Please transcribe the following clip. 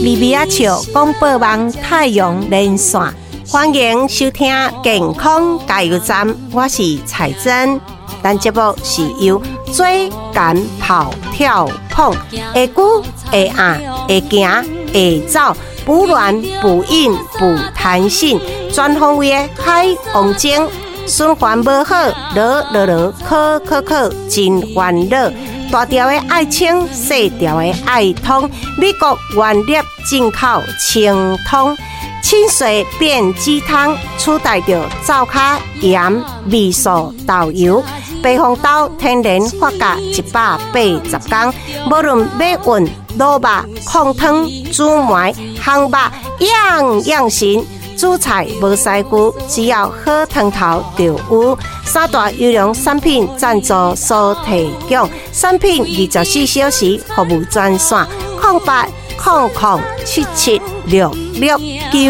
米米仔笑广播网太阳连线，欢迎收听健康加油站，我是彩珍。咱节目是由椎间跑跳碰，下久下硬下行下走，补卵补阴补弹性，全方位的海王精，循环无好，咳，真烦恼。大条的爱清，细条的爱通，美国原粒进口清通，清水变鸡汤，取代着灶卡盐、味素、豆油。白红豆天然发酵180天，无论马运、卤肉、控汤、煮糜、烘肉，样样行。煮菜无师傅，只要好汤头就有。三大优良产品赞助所提供，产品24小时服务专线：0800776669。